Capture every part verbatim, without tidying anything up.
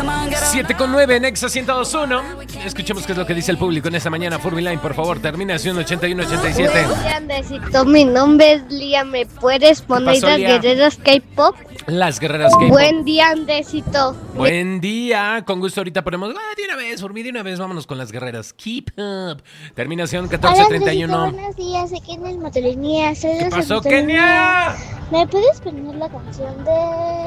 siete con nueve en Exa ciento dos punto uno. Escuchemos qué es lo que dice el público en esta mañana. Furby por favor, terminación ochenta y uno ochenta y siete. Buen día, Andresito. Mi nombre es Lía. ¿Me puedes poner pasó, las Lía? guerreras K-pop? Las guerreras K-pop. Buen día, Andresito. Buen día. Con gusto ahorita ponemos. Ah, de una vez, Furby, de una vez. Vámonos con las guerreras K-pop. Terminación catorce treinta y uno. Buenos días, soy Kenia Motolinía. ¿Qué pasó, Kenia? ¿Me puedes poner la canción de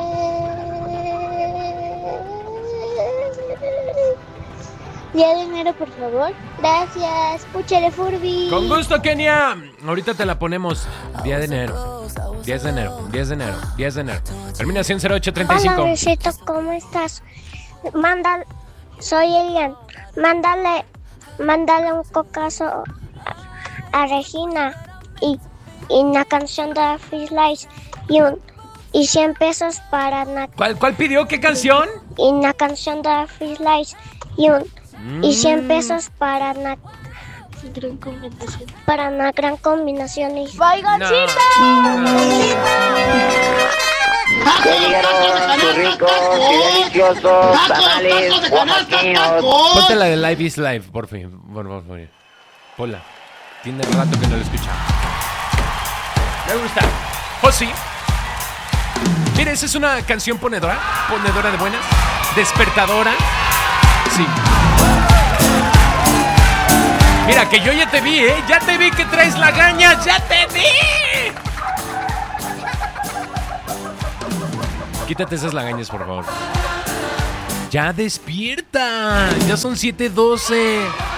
Día de Enero, por favor? Gracias. Puchale, Furby. Con gusto, Kenia. Ahorita te la ponemos. Día de enero. diez de enero. diez de enero. diez de enero. Terminación cero ocho treinta y cinco. Hola, Besito, ¿cómo estás? Mándale, soy Elian. Mándale, mándale un cocazo a, a Regina y, y una canción de Fish Lights y un y cien pesos para una, ¿Cuál, ¿Cuál pidió? ¿Qué canción? y una canción de Fish Lights y un Mm. y cien pesos para una gran combinación. Para una gran combinación y ¡Baigoncito! Ya llegaron churricos y deliciosos tamales oaxaqueños. Ponte la de Live is Live, por fin. Por favor. Ponla. Tiene rato que no lo escucha. Me gusta. Josi. Mira, esa es una canción ponedora. Ponedora de buenas. Despertadora. Sí. Mira, que yo ya te vi, ¿eh? Ya te vi que traes lagañas. ¡Ya te vi! Quítate esas lagañas, por favor. ¡Ya despierta! Ya son siete doce.